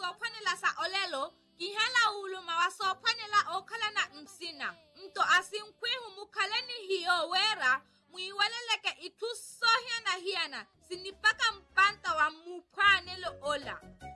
sophanela sa olelo kihela ulu mawasophanela okhala na msina mto asinkwihu mukhaleni hiyo wera muiwaleleke itusohiana hiana sinipaka mpanta wa muphanelo ola